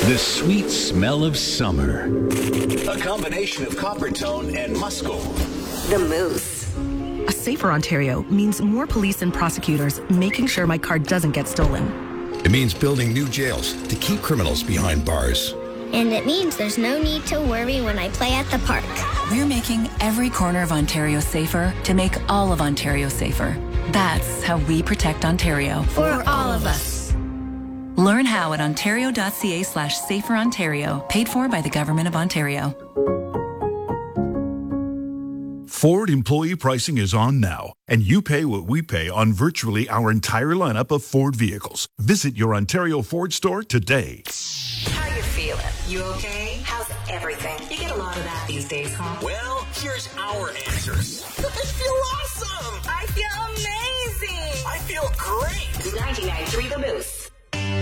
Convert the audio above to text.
The sweet smell of summer. A combination of Coppertone and Musco. The Moose. A safer Ontario means more police and prosecutors making sure my car doesn't get stolen. It means building new jails to keep criminals behind bars. And it means there's no need to worry when I play at the park. We're making every corner of Ontario safer to make all of Ontario safer. That's how we protect Ontario. For all of us. Learn how at ontario.ca/saferontario, paid for by the Government of Ontario. Ford employee pricing is on now, and you pay what we pay on virtually our entire lineup of Ford vehicles. Visit your Ontario Ford store today. How you feeling? You okay? How's everything? You get a lot of that these days, huh? Well, here's our answers. I feel awesome. I feel amazing. I feel great. 99.3 The Moose.